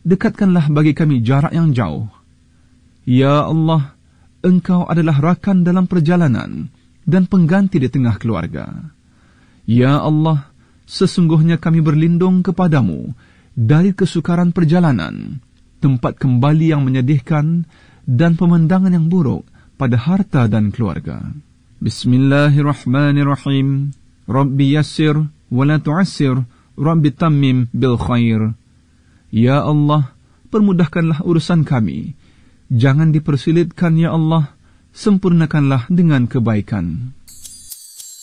dekatkanlah bagi kami jarak yang jauh. Ya Allah, Engkau adalah rakan dalam perjalanan dan pengganti di tengah keluarga. Ya Allah, sesungguhnya kami berlindung kepadamu dari kesukaran perjalanan, tempat kembali yang menyedihkan, dan pemandangan yang buruk pada harta dan keluarga. Bismillahirrahmanirrahim. Rabbi yassir wa la tu'assir, Rabbi tammim bil khair. Ya Allah, permudahkanlah urusan kami. Jangan dipersulitkan, ya Allah, sempurnakanlah dengan kebaikan.